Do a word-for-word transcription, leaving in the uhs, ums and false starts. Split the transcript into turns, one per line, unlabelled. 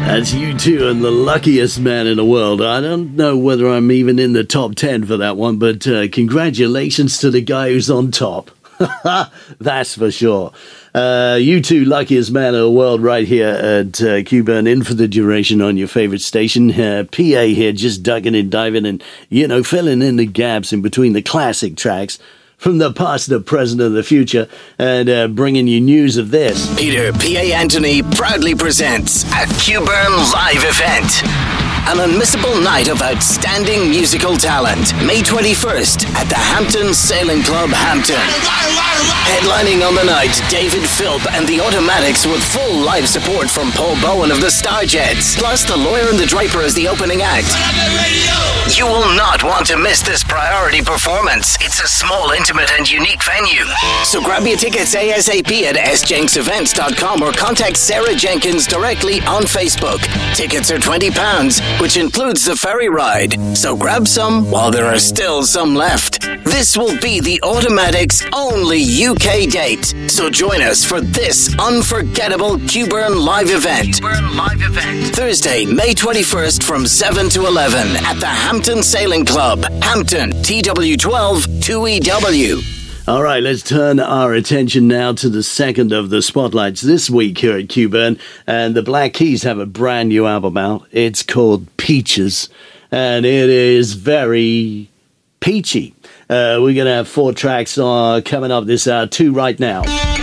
That's U two and The Luckiest Man in the World. I don't know whether I'm even in the top ten for that one, but uh, congratulations to the guy who's on top. That's for sure. Uh, U two, Luckiest Man in the World, right here at uh, Q-Burn, in for the duration on your favorite station. Uh, P A here, just ducking and diving and, you know, filling in the gaps in between the classic tracks from the past, the present, and the future, and uh, bringing you news of this.
Peter P A. Anthony proudly presents a Q-Burn live event. An unmissable night of outstanding musical talent. May twenty-first at the Hampton Sailing Club, Hampton. Headlining on the night, David Philp and the Automatics with full live support from Paul Bowen of the Starjets. Plus the Lawyer and the Draper as the opening act. You will not want to miss this priority performance. It's a small, intimate and unique venue. So grab your tickets ASAP at s jenks events dot com or contact Sarah Jenkins directly on Facebook. Tickets are twenty pounds, which includes the ferry ride. So grab some while there are still some left. This will be the Automatics' only U K date. So join us for this unforgettable Q-Burn live event. Q-Burn live event. Thursday, May twenty-first from seven to eleven at the Hampton Sailing Club, Hampton, T W twelve two E W.
All right, let's turn our attention now to the second of the spotlights this week here at Q-Burn. And the Black Keys have a brand new album out. It's called Peaches, and it is very peachy. Uh, we're going to have four tracks uh, coming up this hour, two right now.